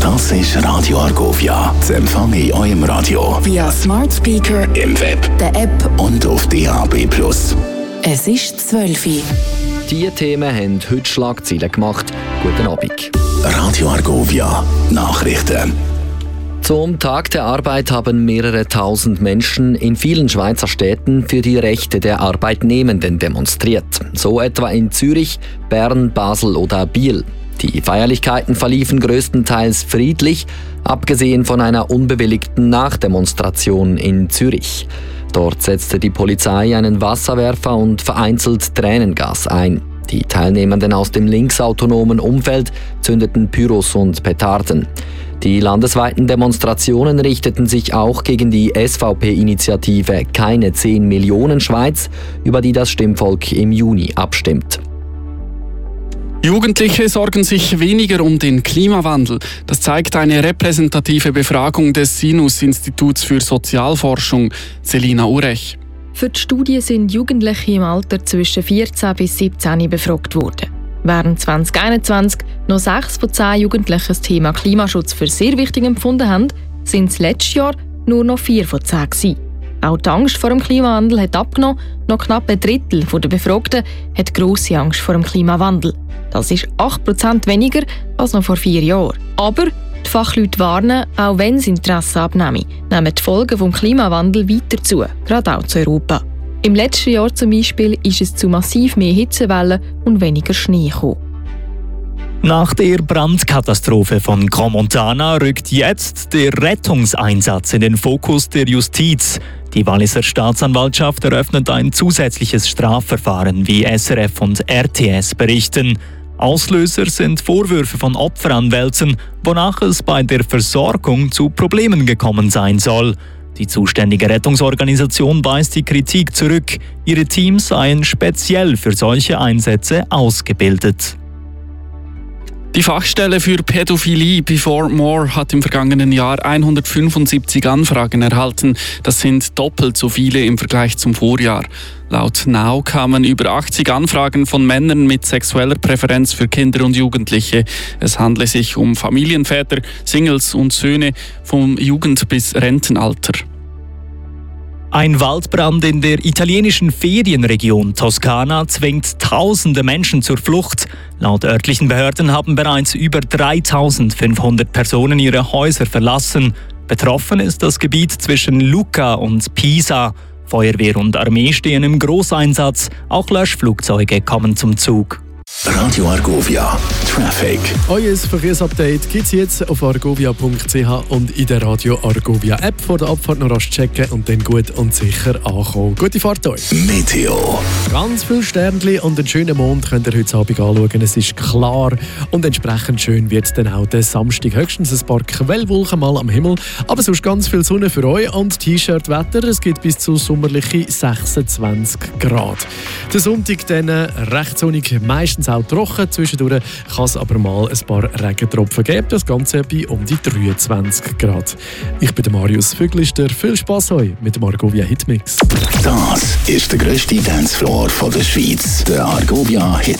Das ist Radio Argovia. Das Empfang in eurem Radio. Via Smart Speaker, im Web, der App und auf DAB+. Es ist 12 Uhr. Diese Themen haben heute Schlagzeilen gemacht. Guten Abend. Radio Argovia. Nachrichten. Zum Tag der Arbeit haben mehrere tausend Menschen in vielen Schweizer Städten für die Rechte der Arbeitnehmenden demonstriert. So etwa in Zürich, Bern, Basel oder Biel. Die Feierlichkeiten verliefen größtenteils friedlich, abgesehen von einer unbewilligten Nachdemonstration in Zürich. Dort setzte die Polizei einen Wasserwerfer und vereinzelt Tränengas ein. Die Teilnehmenden aus dem linksautonomen Umfeld zündeten Pyros und Petarden. Die landesweiten Demonstrationen richteten sich auch gegen die SVP-Initiative Keine 10 Millionen Schweiz, über die das Stimmvolk im Juni abstimmt. Jugendliche sorgen sich weniger um den Klimawandel. Das zeigt eine repräsentative Befragung des Sinus-Instituts für Sozialforschung. Selina Urech. Für die Studie sind Jugendliche im Alter zwischen 14 bis 17 befragt worden. Während 2021 noch 6 von 10 Jugendlichen das Thema Klimaschutz für sehr wichtig empfunden haben, sind es letztes Jahr nur noch 4 von 10 gewesen. Auch die Angst vor dem Klimawandel hat abgenommen. Noch knapp ein Drittel der Befragten hat grosse Angst vor dem Klimawandel. Das ist 8% weniger als noch vor 4 Jahren. Aber die Fachleute warnen, auch wenn das Interesse abnehme, nehmen die Folgen des Klimawandels weiter zu, gerade auch zu Europa. Im letzten Jahr zum Beispiel ist es zu massiv mehr Hitzewellen und weniger Schnee gekommen. Nach der Brandkatastrophe von Crans-Montana rückt jetzt der Rettungseinsatz in den Fokus der Justiz. Die Walliser Staatsanwaltschaft eröffnet ein zusätzliches Strafverfahren, wie SRF und RTS berichten. Auslöser sind Vorwürfe von Opferanwälten, wonach es bei der Versorgung zu Problemen gekommen sein soll. Die zuständige Rettungsorganisation weist die Kritik zurück. Ihre Teams seien speziell für solche Einsätze ausgebildet. Die Fachstelle für Pädophilie Before More hat im vergangenen Jahr 175 Anfragen erhalten. Das sind doppelt so viele im Vergleich zum Vorjahr. Laut NOW kamen über 80 Anfragen von Männern mit sexueller Präferenz für Kinder und Jugendliche. Es handle sich um Familienväter, Singles und Söhne vom Jugend- bis Rentenalter. Ein Waldbrand in der italienischen Ferienregion Toskana zwingt tausende Menschen zur Flucht. Laut örtlichen Behörden haben bereits über 3500 Personen ihre Häuser verlassen. Betroffen ist das Gebiet zwischen Lucca und Pisa. Feuerwehr und Armee stehen im Großeinsatz. Auch Löschflugzeuge kommen zum Zug. Radio Argovia Traffic. Euer Verkehrsupdate gibt es jetzt auf argovia.ch und in der Radio Argovia App. Vor der Abfahrt noch rasch checken und dann gut und sicher ankommen. Gute Fahrt euch. Meteo. Ganz viele Sternchen und einen schönen Mond könnt ihr heute Abend anschauen. Es ist klar und entsprechend schön wird es dann auch den Samstag. Höchstens ein paar Quellwolken mal am Himmel, aber sonst ganz viel Sonne für euch und T-Shirt-Wetter. Es geht bis zu sommerliche 26 Grad. Der Sonntag dann recht sonnig, meistens auch trocken. Zwischendurch kann es aber mal ein paar Regentropfen geben. Das Ganze bei um die 23 Grad. Ich bin der Marius Füglister. Viel Spass euch mit dem Argovia Hitmix. Das ist der grösste Dancefloor der Schweiz. Der Argovia Hitmix.